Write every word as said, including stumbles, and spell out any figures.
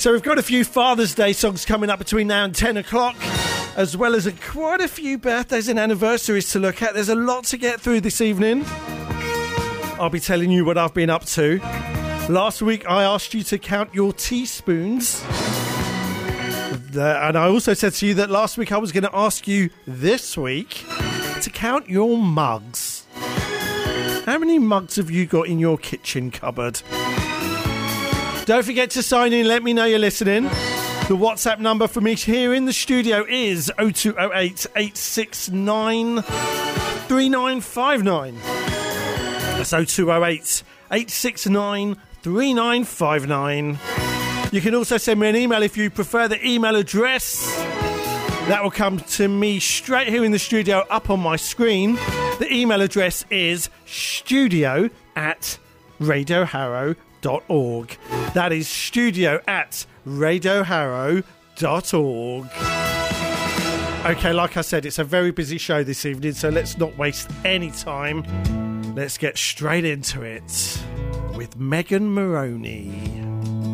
So we've got a few Father's Day songs coming up between now and ten o'clock, as well as a, quite a few birthdays and anniversaries to look at. There's a lot to get through this evening. I'll be telling you what I've been up to. Last week I asked you to count your teaspoons. The, and I also said to you that last week I was going to ask you this week to count your mugs. How many mugs have you got in your kitchen cupboard? Don't forget to sign in, let me know you're listening. The WhatsApp number for me here in the studio is oh two oh eight, eight six nine, three nine five nine. That's oh two oh eight, eight six nine, three nine five nine. You can also send me an email if you prefer. The email address that will come to me straight here in the studio up on my screen. The email address is studio at radio harrow dot org. That is studio at radio harrow dot org. Okay, like I said, it's a very busy show this evening, so let's not waste any time. Let's get straight into it with Megan Moroney.